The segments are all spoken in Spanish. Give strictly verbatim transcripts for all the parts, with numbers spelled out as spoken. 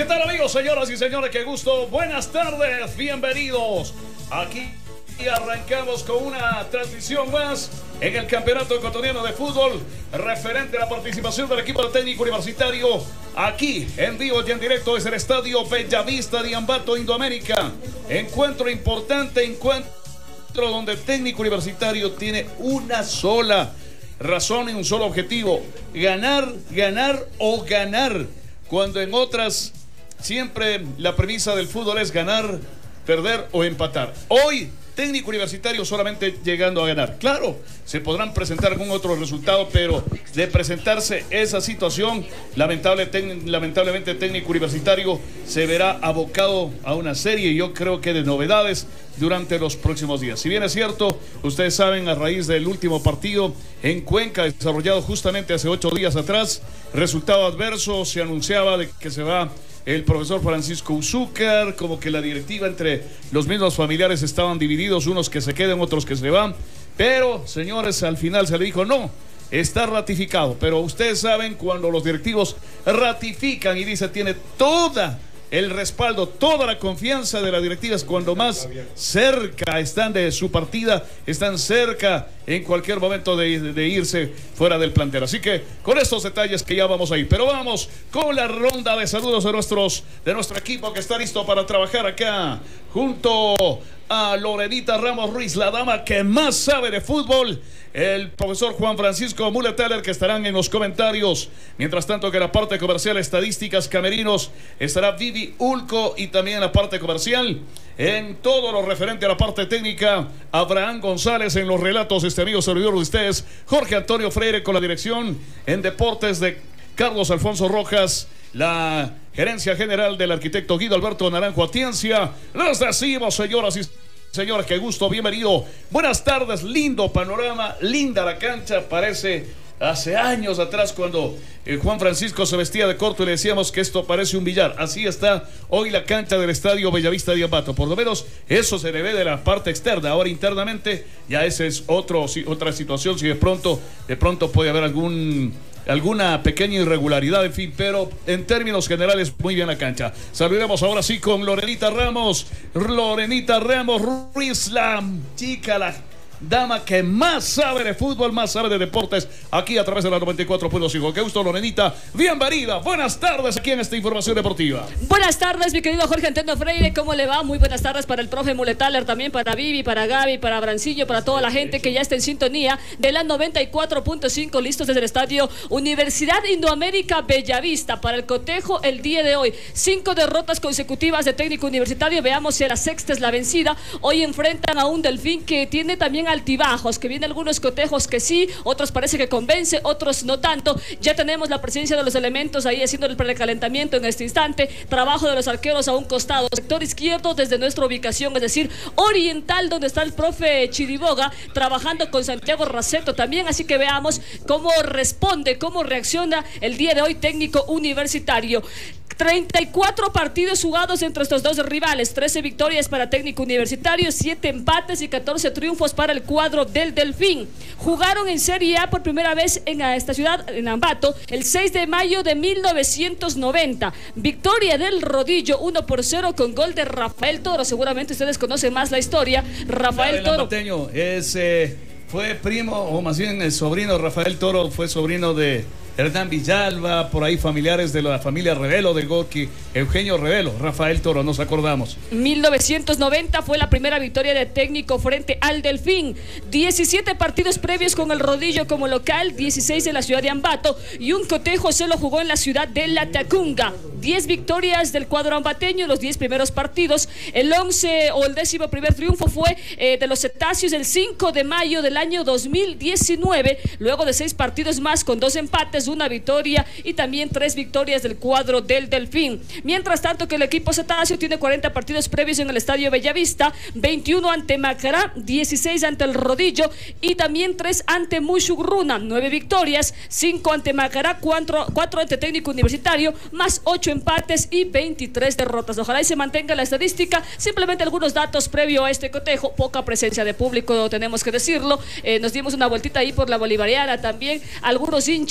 tal, amigos, señoras y señores? Qué gusto, buenas tardes, bienvenidos. Aquí arrancamos con una transmisión más en el Campeonato Ecuatoriano de Fútbol, referente a la participación del equipo técnico universitario, aquí en vivo y en directo desde el Estadio Bellavista de Ambato, Indoamérica. Encuentro importante, encuentro donde el técnico universitario tiene una sola razón y un solo objetivo: ganar, ganar o ganar, cuando en otras siempre la premisa del fútbol es ganar, perder o empatar. Hoy, técnico universitario solamente llegando a ganar. Claro, se podrán presentar algún otro resultado, pero de presentarse esa situación, lamentable, lamentablemente técnico universitario se verá abocado a una serie, yo creo que de novedades durante los próximos días. Si bien es cierto, ustedes saben, a raíz del último partido en Cuenca, desarrollado justamente hace ocho días atrás, resultado adverso, se anunciaba de que se va el profesor Francisco Uzúcar, como que la directiva entre los mismos familiares estaban divididos, unos que se quedan, otros que se van, pero señores, al final se le dijo no, está ratificado. Pero ustedes saben, cuando los directivos ratifican y dice tiene toda el respaldo, toda la confianza de la directiva, es cuando más cerca están de su partida, están cerca en cualquier momento de, de irse fuera del plantel. Así que con estos detalles que ya vamos a ir, pero vamos con la ronda de saludos de nuestros de nuestro equipo que está listo para trabajar acá junto a Lorenita Ramos Ruiz, la dama que más sabe de fútbol, el profesor Juan Francisco Muletaler, que estarán en los comentarios. Mientras tanto, que en la parte comercial, estadísticas, camerinos, estará Vivi Ulco, y también en la parte comercial, en todo lo referente a la parte técnica, Abraham González, en los relatos, este amigo servidor de ustedes, Jorge Antonio Freire, con la dirección en deportes de Carlos Alfonso Rojas, la gerencia general del arquitecto Guido Alberto Naranjo Atiencia. Les decimos, señoras y señores, qué gusto, bienvenido, buenas tardes, lindo panorama, linda la cancha, parece hace años atrás cuando eh, Juan Francisco se vestía de corto y le decíamos que esto parece un billar. Así está hoy la cancha del Estadio Bellavista de Ambato. Por lo menos eso se le ve de la parte externa. Ahora internamente ya esa es otro, si, otra situación, si de pronto de pronto puede haber algún alguna pequeña irregularidad, en fin, pero en términos generales muy bien la cancha. Saludemos ahora sí con Lorenita Ramos, Lorenita Ramos Ruiz, la chica, la dama que más sabe de fútbol, más sabe de deportes, aquí a través de la noventa y cuatro punto cinco. Qué gusto, Lorenita, bienvenida, buenas tardes aquí en esta información deportiva. Buenas tardes, mi querido Jorge Antonio Freire, ¿cómo le va? Muy buenas tardes para el profe Muletaler, también para Vivi, para Gaby, para Brancillo, para toda la gente que ya está en sintonía de la noventa y cuatro punto cinco, listos desde el Estadio Universidad Indoamérica Bellavista para el cotejo el día de hoy. Cinco derrotas consecutivas de técnico universitario, veamos si a la sexta es la vencida. Hoy enfrentan a un Delfín que tiene también altibajos, que viene algunos cotejos que sí, otros parece que convence, otros no tanto. Ya tenemos la presencia de los elementos ahí haciendo el precalentamiento en este instante, trabajo de los arqueros a un costado, sector izquierdo desde nuestra ubicación, es decir, oriental, donde está el profe Chiriboga, trabajando con Santiago Raceto también, así que veamos cómo responde, cómo reacciona el día de hoy técnico universitario. treinta y cuatro partidos jugados entre estos dos rivales, trece victorias para técnico universitario, siete empates y catorce triunfos para el cuadro del Delfín. Jugaron en Serie A por primera vez en esta ciudad, en Ambato, el seis de mayo de mil novecientos noventa. Victoria del Rodillo, uno por cero con gol de Rafael Toro. Seguramente ustedes conocen más la historia. Rafael Toro. Ambateño es, eh, fue primo, o más bien el sobrino, Rafael Toro fue sobrino de Hernán Villalba, por ahí familiares de la familia Revelo de Gorky, Eugenio Revelo, Rafael Toro, nos acordamos. mil novecientos noventa fue la primera victoria de técnico frente al Delfín. diecisiete partidos previos con el Rodillo como local, dieciséis en la ciudad de Ambato, y un cotejo se lo jugó en la ciudad de Latacunga. diez victorias del cuadro ambateño, los diez primeros partidos. El once o el décimo primer triunfo fue eh, de los cetáceos el cinco de mayo del año dos mil diecinueve, luego de seis partidos más con dos empates, una victoria y también tres victorias del cuadro del Delfín. Mientras tanto, que el equipo cetáceo tiene cuarenta partidos previos en el Estadio Bellavista, veintiuno ante Macará, dieciséis ante el Rodillo y también tres ante Mushurruna, nueve victorias, cinco ante Macará, cuatro, cuatro ante Técnico Universitario, más ocho empates y veintitrés derrotas. Ojalá y se mantenga la estadística. Simplemente algunos datos previo a este cotejo: poca presencia de público, tenemos que decirlo. Eh, nos dimos una vueltita ahí por la Bolivariana también. Algunos hinchas se identificaron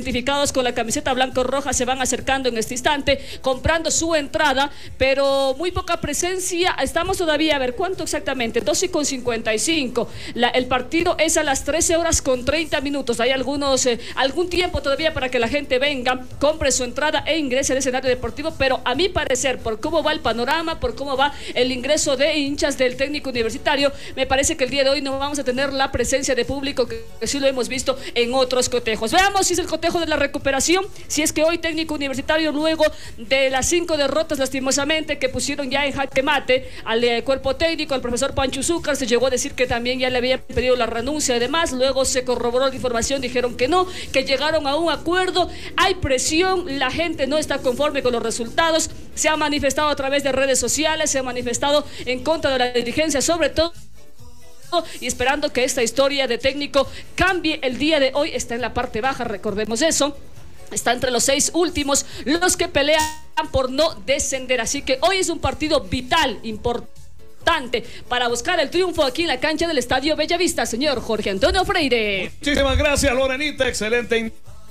identificados con la camiseta blanco-roja se van acercando en este instante, comprando su entrada, pero muy poca presencia. Estamos todavía, a ver, ¿cuánto exactamente? doce con cincuenta y cinco. La, el partido es a las trece horas con treinta minutos. Hay algunos, eh, algún tiempo todavía para que la gente venga, compre su entrada e ingrese al escenario deportivo, pero a mi parecer, por cómo va el panorama, por cómo va el ingreso de hinchas del Técnico Universitario, me parece que el día de hoy no vamos a tener la presencia de público que, que sí lo hemos visto en otros cotejos. Veamos si es el cotejo de la recuperación, si es que hoy Técnico Universitario, luego de las cinco derrotas lastimosamente que pusieron ya en jaque mate al eh, cuerpo técnico, al profesor Pancho Zúcar, se llegó a decir que también ya le habían pedido la renuncia, además luego se corroboró la información, dijeron que no, que llegaron a un acuerdo, hay presión, la gente no está conforme con los resultados, se ha manifestado a través de redes sociales, se ha manifestado en contra de la dirigencia, sobre todo, y esperando que esta historia de técnico cambie el día de hoy. Está en la parte baja, recordemos eso, está entre los seis últimos los que pelean por no descender, así que hoy es un partido vital, importante para buscar el triunfo aquí en la cancha del Estadio Bellavista, señor Jorge Antonio Freire. Muchísimas gracias, Lorenita, excelente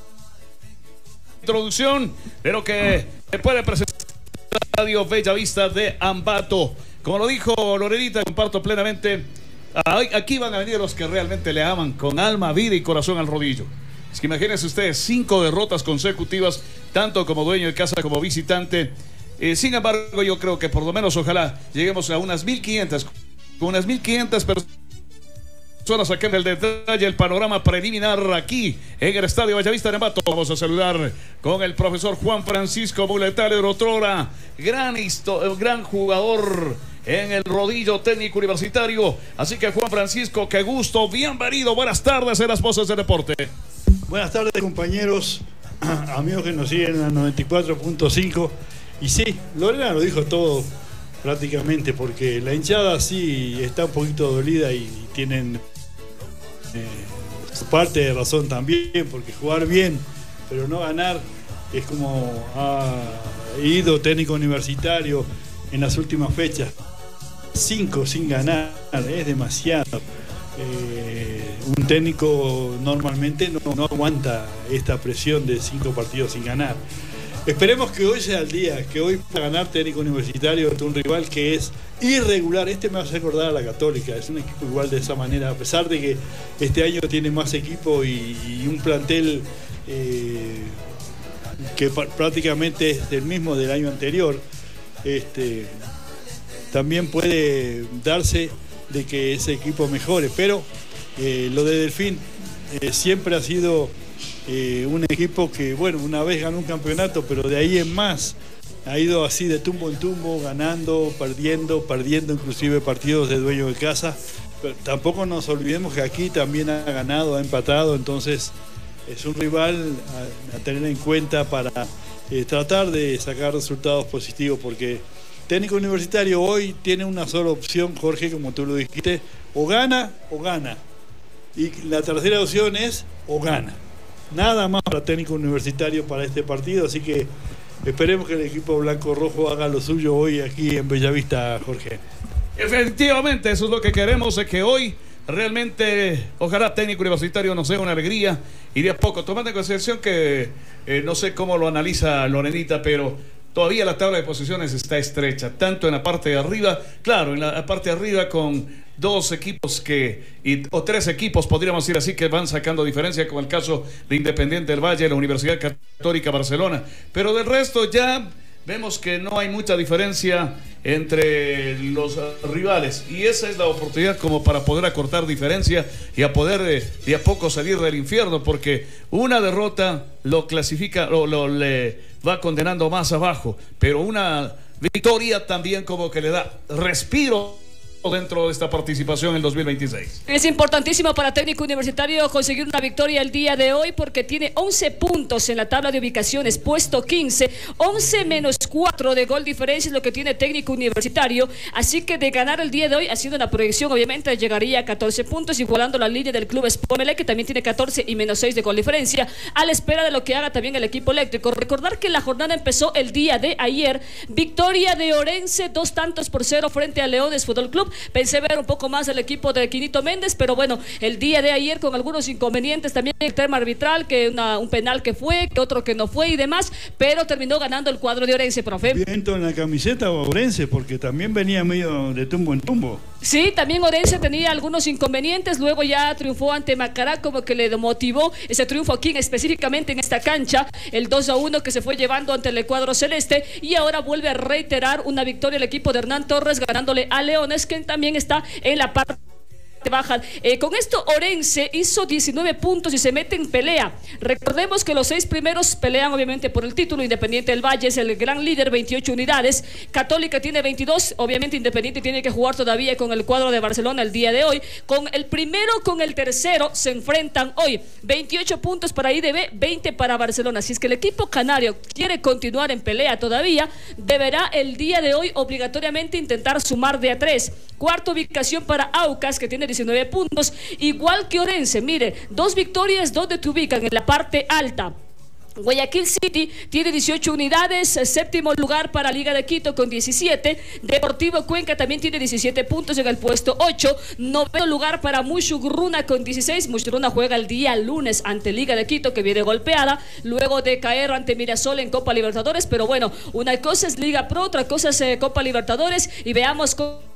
introducción de lo que se puede presentar el Estadio Bellavista de Ambato. Como lo dijo Lorenita, comparto plenamente. Aquí van a venir los que realmente le aman con alma, vida y corazón al rodillo. Es que imagínense ustedes, cinco derrotas consecutivas, tanto como dueño de casa como visitante. Eh, sin embargo, yo creo que por lo menos ojalá lleguemos a unas mil quinientas, con unas mil quinientas personas aquí en el detalle, el panorama preliminar aquí en el Estadio Bellavista de Ambato. Vamos a saludar con el profesor Juan Francisco Muletales Rotrora, gran, gran jugador en el rodillo Técnico Universitario. Así que Juan Francisco, qué gusto, bienvenido, buenas tardes en las voces del deporte. Buenas tardes, compañeros, amigos que nos siguen en la noventa y cuatro punto cinco. Y sí, Lorena lo dijo todo prácticamente, porque la hinchada sí está un poquito dolida y tienen eh, su parte de razón también, porque jugar bien pero no ganar es como ha ido Técnico Universitario en las últimas fechas. Cinco sin ganar es demasiado. Eh, un técnico normalmente no, no aguanta esta presión de cinco partidos sin ganar. Esperemos que hoy sea el día, que hoy pueda ganar Técnico Universitario ante un rival que es irregular. Este me hace acordar a la Católica, es un equipo igual de esa manera, a pesar de que este año tiene más equipo y, y un plantel eh, que prácticamente es del mismo del año anterior. Este, también puede darse de que ese equipo mejore, pero eh, lo de Delfín eh, siempre ha sido eh, un equipo que, bueno, una vez ganó un campeonato, pero de ahí en más ha ido así de tumbo en tumbo, ganando, perdiendo, perdiendo inclusive partidos de dueño de casa. Pero tampoco nos olvidemos que aquí también ha ganado, ha empatado, entonces es un rival a, a tener en cuenta para eh, tratar de sacar resultados positivos, porque Técnico Universitario hoy tiene una sola opción, Jorge, como tú lo dijiste, o gana o gana. Y la tercera opción es o gana. Nada más para Técnico Universitario para este partido, así que esperemos que el equipo blanco-rojo haga lo suyo hoy aquí en Bellavista, Jorge. Efectivamente, eso es lo que queremos, es que hoy realmente, ojalá Técnico Universitario nos dé una alegría y de a poco, tomando en consideración que eh, no sé cómo lo analiza Lorenita, pero todavía la tabla de posiciones está estrecha, tanto en la parte de arriba, claro, en la parte de arriba con dos equipos que, y, o tres equipos, podríamos decir así, que van sacando diferencia, como el caso de Independiente del Valle, la Universidad Católica Barcelona, pero del resto ya vemos que no hay mucha diferencia entre los rivales, y esa es la oportunidad como para poder acortar diferencia y a poder de, de a poco salir del infierno, porque una derrota lo clasifica, lo, lo le va condenando más abajo, pero una victoria también como que le da respiro dentro de esta participación en el dos mil veintiséis. Es importantísimo para Técnico Universitario conseguir una victoria el día de hoy, porque tiene once puntos en la tabla de ubicaciones, puesto quince, once menos cuatro de gol diferencia es lo que tiene Técnico Universitario, así que de ganar el día de hoy, haciendo una proyección, obviamente llegaría a catorce puntos, igualando la línea del club Spomele, que también tiene catorce y menos seis de gol diferencia, a la espera de lo que haga también el equipo eléctrico. Recordar que la jornada empezó el día de ayer, victoria de Orense, dos tantos por cero frente a Leones Fútbol Club. Pensé ver un poco más el equipo de Quinito Méndez, pero bueno, el día de ayer con algunos inconvenientes también el tema arbitral, que una, un penal que fue, que otro que no fue y demás, pero terminó ganando el cuadro de Orense, profe. Viento en la camiseta Orense, porque también venía medio de tumbo en tumbo. Sí, también Orense tenía algunos inconvenientes, luego ya triunfó ante Macará, como que le motivó ese triunfo aquí específicamente en esta cancha, el dos a uno que se fue llevando ante el cuadro celeste, y ahora vuelve a reiterar una victoria el equipo de Hernán Torres ganándole a Leones, que también está en la parte baja. Eh, con esto Orense hizo diecinueve puntos y se mete en pelea. Recordemos que los seis primeros pelean obviamente por el título. Independiente del Valle es el gran líder, veintiocho unidades. Católica tiene veintidós. Obviamente Independiente tiene que jugar todavía con el cuadro de Barcelona el día de hoy. Con el primero, con el tercero se enfrentan hoy. veintiocho puntos para I D B, veinte para Barcelona. Si es que el equipo canario quiere continuar en pelea todavía, deberá el día de hoy obligatoriamente intentar sumar de a tres. Cuarta ubicación para Aucas, que tiene diecinueve puntos, igual que Orense. Mire, dos victorias, donde te ubican en la parte alta. Guayaquil City tiene dieciocho unidades, séptimo lugar para Liga de Quito con diecisiete, Deportivo Cuenca también tiene diecisiete puntos en el puesto ocho, noveno lugar para Mushuruna con dieciséis, Mushuruna juega el día lunes ante Liga de Quito, que viene golpeada, luego de caer ante Mirasol en Copa Libertadores, pero bueno, una cosa es Liga Pro, otra cosa es eh, Copa Libertadores, y veamos cómo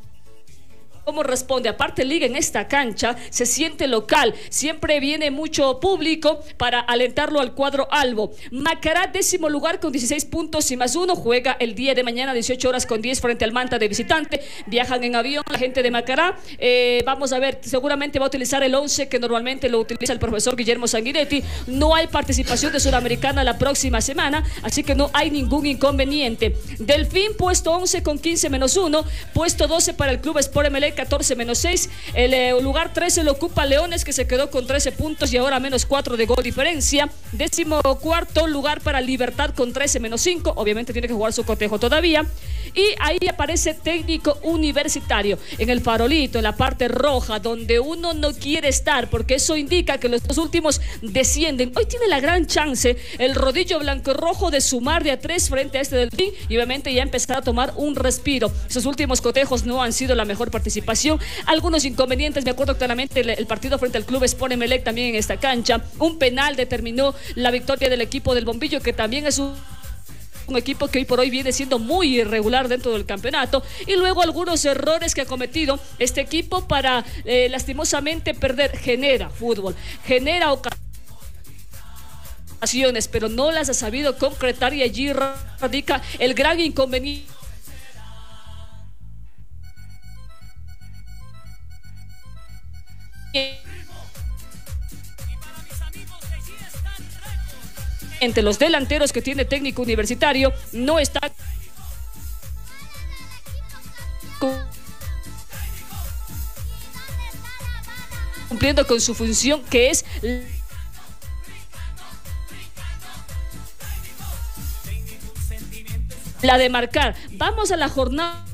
¿Cómo responde? Aparte, Liga en esta cancha se siente local, siempre viene mucho público para alentarlo al cuadro albo. Macará, décimo lugar con dieciséis puntos y más uno, juega el día de mañana dieciocho horas con diez frente al Manta de visitante. Viajan en avión la gente de Macará. Eh, vamos a ver, seguramente va a utilizar el once que normalmente lo utiliza el profesor Guillermo Sanguinetti. No hay participación de Sudamericana la próxima semana, así que no hay ningún inconveniente. Delfín, puesto once con quince menos uno, puesto doce para el Club Sport Emelec, catorce menos seis, el eh, lugar trece lo ocupa Leones, que se quedó con trece puntos y ahora menos cuatro de gol diferencia. Décimo cuarto lugar para Libertad con trece menos cinco, obviamente tiene que jugar su cotejo todavía, y ahí aparece Técnico Universitario en el farolito, en la parte roja, donde uno no quiere estar, porque eso indica que los dos últimos descienden. Hoy tiene la gran chance el rodillo blanco rojo de sumar de a tres frente a este del Delfín y obviamente ya empezar a tomar un respiro. Esos últimos cotejos no han sido la mejor participación, algunos inconvenientes, me acuerdo claramente el, el partido frente al Club Sport Emelec también en esta cancha, un penal determinó la victoria del equipo del Bombillo, que también es un un equipo que hoy por hoy viene siendo muy irregular dentro del campeonato, y luego algunos errores que ha cometido este equipo para eh, lastimosamente perder. Genera fútbol, genera ocasiones, pero no las ha sabido concretar, y allí radica el gran inconveniente entre los delanteros que tiene Técnico Universitario. No está cumpliendo con su función, que es la de marcar. Vamos a la jornada